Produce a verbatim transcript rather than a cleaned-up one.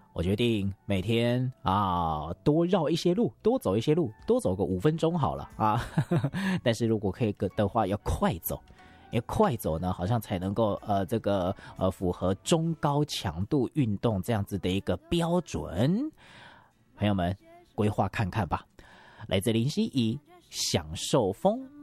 我决定每天啊多绕一些路，多走一些路，多走个五分钟好了啊。但是如果可以的话，要快走，因为快走呢，好像才能够呃这个呃符合中高强度运动这样子的一个标准。朋友们，规划看看吧。来自林夕以享受风。